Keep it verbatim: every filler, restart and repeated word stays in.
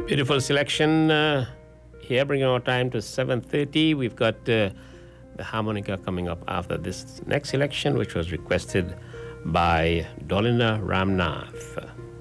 Beautiful selection uh, here, bringing our time to seven thirty. We've got uh, the harmonica coming up after this next selection, which was requested by Dolina Ramnath.